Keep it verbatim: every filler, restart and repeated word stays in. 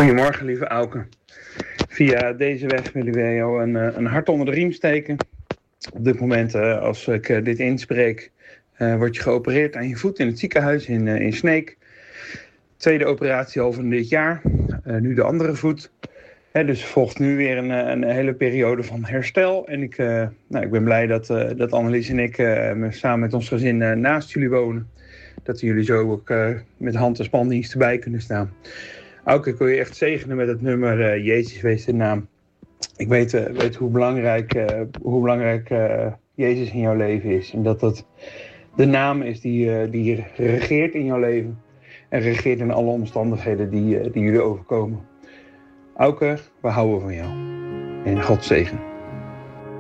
Goedemorgen, lieve Auke. Via deze weg willen wij jou een, een hart onder de riem steken. Op dit moment, als ik dit inspreek, uh, word je geopereerd aan je voet in het ziekenhuis in, uh, in Sneek. Tweede operatie al van dit jaar. Uh, nu de andere voet. He, dus volgt nu weer een, een hele periode van herstel. En ik, uh, nou, ik ben blij dat, uh, dat Annelies en ik uh, samen met ons gezin uh, naast jullie wonen. Dat jullie zo ook uh, met hand- en spandienst erbij kunnen staan. Ook ik wil je echt zegenen met het nummer uh, Jezus wees de naam. Ik weet, uh, weet hoe belangrijk, uh, hoe belangrijk uh, Jezus in jouw leven is. En dat dat de naam is die, uh, die regeert in jouw leven. En regeert in alle omstandigheden die, uh, die jullie overkomen. Auke, we houden van jou. En God zegen.